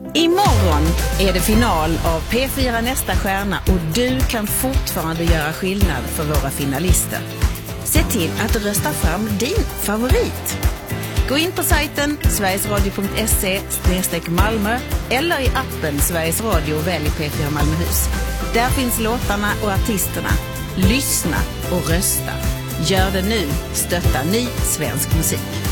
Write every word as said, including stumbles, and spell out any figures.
Imorgon är det final av P fyra Nästa stjärna och du kan fortfarande göra skillnad för våra finalister. Se till att rösta fram din favorit. Gå in på sajten sverigesradio punkt se slash Malmö eller i appen Sveriges Radio och välj P fyra Malmöhus. Där finns låtarna och artisterna. Lyssna och rösta. Gör det nu. Stötta ny svensk musik.